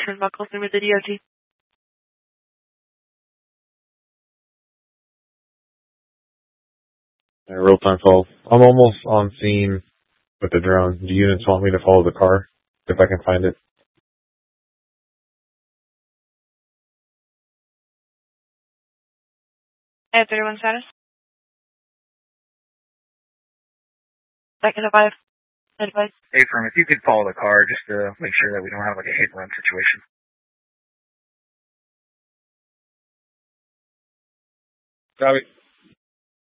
turn buckles in with the DOT. Real-time follow. I'm almost on scene with the drone. Do units want me to follow the car if I can find it? At 31 status. Second to 5. Advice. Hey, firm, if you could follow the car just to make sure that we don't have like a hit and run situation. Copy.